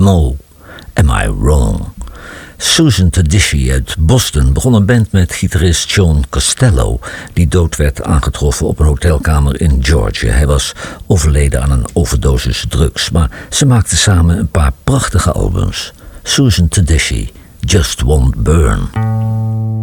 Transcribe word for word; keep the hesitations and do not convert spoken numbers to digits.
Mo, Am I Wrong? Susan Tedeschi uit Boston begon een band met gitarist John Costello, die dood werd aangetroffen op een hotelkamer in Georgia. Hij was overleden aan een overdosis drugs, maar ze maakten samen een paar prachtige albums. Susan Tedeschi, Just Won't Burn.